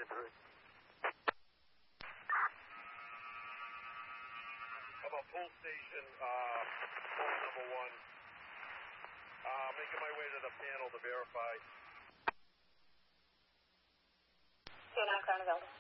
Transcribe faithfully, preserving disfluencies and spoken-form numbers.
three. How about pull station, uh, pull number one? Uh, making my way to the panel to verify. two nine, Crown Valley.